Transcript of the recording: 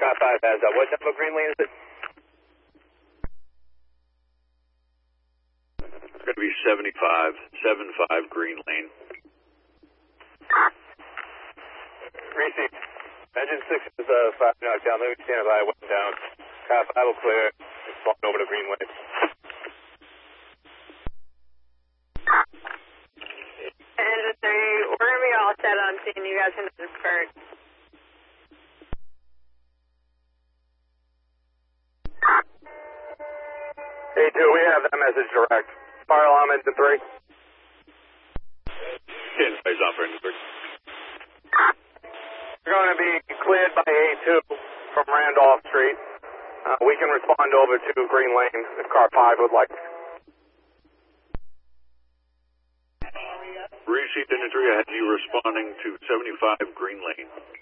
Car 5 has what type of green lane is it? It's going to be 75 green lane. Received. Engine 6 is 5 knocked down. Let me stand by, went down. Car 5 will clear. It's falling over the green lane. Engine 3, we're going to be all set on scene. You guys can disperse. A2, we have that message direct. Fire alarm engine 3. Eyes off for engine 3. We're going to be cleared by A2 from Randolph Street. We can respond over to green lane if car 5 would like. Received engine 3, I had you responding to 75 green lane.